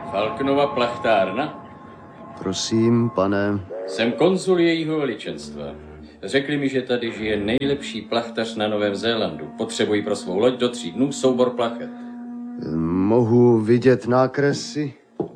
Falknova plachtárna? Prosím, pane. Jsem konzul jejího veličenstva. Řekli mi, že tady žije nejlepší plachtař na Novém Zélandu. Potřebuji pro svou loď do 3 dnů soubor plachet. Mohu vidět nákresy?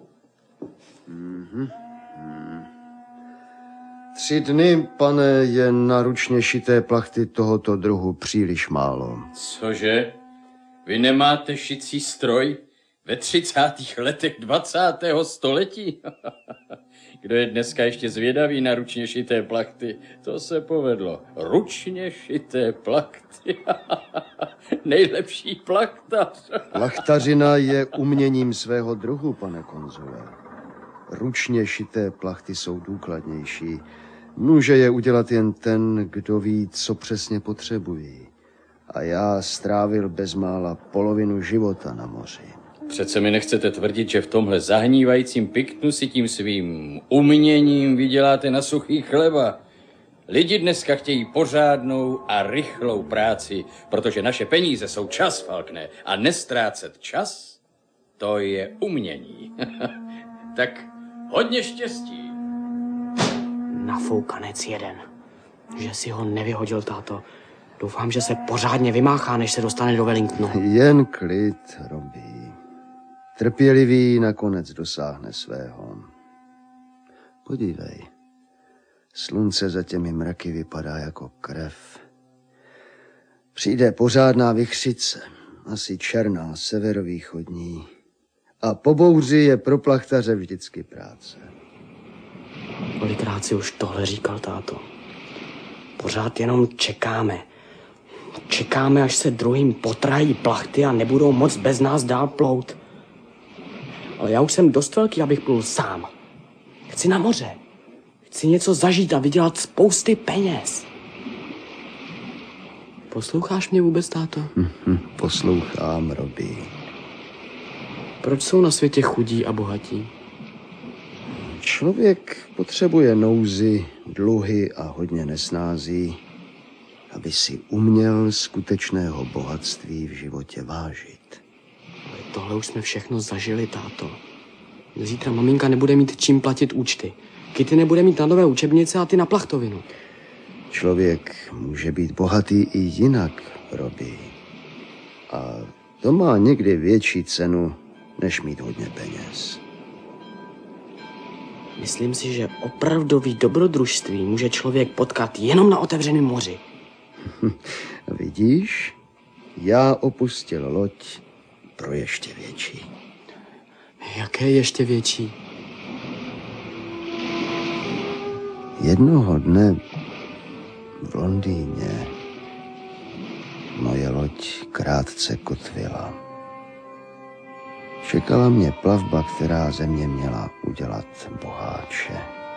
3 dny, pane, je na ručně šité plachty tohoto druhu příliš málo. Cože? Vy nemáte šicí stroj? Ve 30. letech 20. století? Kdo je dneska ještě zvědavý na ručně šité plachty? To se povedlo. Ručně šité plachty. Nejlepší plachtař. Plachtařina je uměním svého druhu, pane konzule. Ručně šité plachty jsou důkladnější. Může je udělat jen ten, kdo ví, co přesně potřebují. A já strávil bezmála polovinu života na moři. Přece mi nechcete tvrdit, že v tomhle zahnívajícím piktnu si tím svým uměním vyděláte na suchý chleba. Lidi dneska chtějí pořádnou a rychlou práci, protože naše peníze jsou čas, Falkne, a nestrácet čas, to je umění. Tak hodně štěstí. Nafoukanec jeden. Že si ho nevyhodil, táto. Doufám, že se pořádně vymáchá, než se dostane do Wellingtonu. Jen klid, Robbie. Trpělivý nakonec dosáhne svého. Podívej. Slunce za těmi mraky vypadá jako krev. Přijde pořádná vichřice, asi černá, severovýchodní. A po bouři je pro plachtaře vždycky práce. Kolikrát si už tohle říkal, táto. Pořád jenom čekáme. Čekáme, až se druhým potrají plachty a nebudou moc bez nás dál plout. Ale já už jsem dost velký, abych plul sám. Chci na moře. Chci něco zažít a vydělat spousty peněz. Posloucháš mě vůbec, táto? Poslouchám, Robbie. Proč jsou na světě chudí a bohatí? Člověk potřebuje nouzy, dluhy a hodně nesnází, aby si uměl skutečného bohatství v životě vážit. Ale tohle už jsme všechno zažili, táto. Zítra maminka nebude mít čím platit účty. Kitty nebude mít na nové učebnice a ty na plachtovinu. Člověk může být bohatý i jinak, Robbie. A to má někdy větší cenu, než mít hodně peněz. Myslím si, že opravdový dobrodružství může člověk potkat jenom na otevřeném moři. Vidíš? Já opustil loď pro ještě větší. Jaké ještě větší? Jednoho dne v Londýně moje loď krátce kotvila. Čekala mě plavba, která ze mě měla udělat boháče.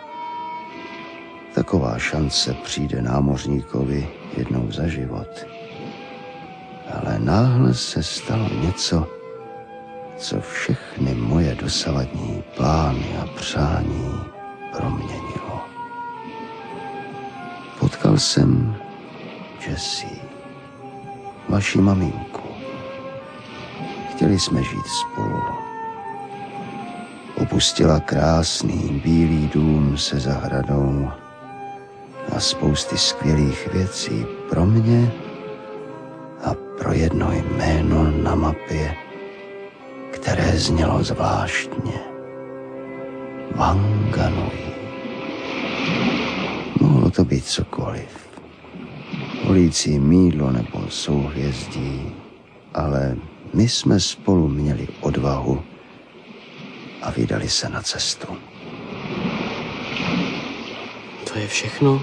Taková šance přijde námořníkovi jednou za život. Ale náhle se stalo něco, co všechny moje dosavadní plány a přání proměnilo. Potkal jsem Jessie, vaši maminku. Chtěli jsme žít spolu. Opustila krásný bílý dům se zahradou a spousty skvělých věcí pro mě a pro jedno jméno na mapě, které znělo zvláštně. Wanganui. Mohlo to být cokoliv. Holící mýdlo nebo souhvězdí, ale my jsme spolu měli odvahu a vydali se na cestu. To je všechno?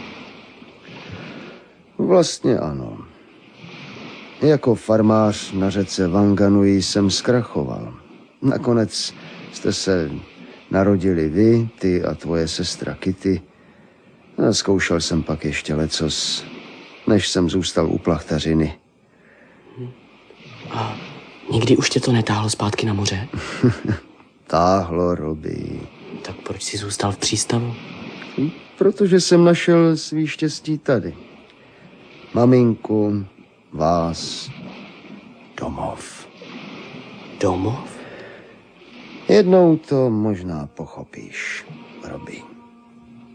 Vlastně ano. Jako farmář na řece Wanganui jsem zkrachoval. Nakonec jste se narodili vy, ty a tvoje sestra Kitty. A zkoušel jsem pak ještě lecos, než jsem zůstal u plachtařiny. A nikdy už tě to netáhlo zpátky na moře? Táhlo, Robbie. Tak proč jsi zůstal v přístavu? Protože jsem našel svý štěstí tady. Maminku, vás, domov. Domov? Jednou to možná pochopíš, Robbie.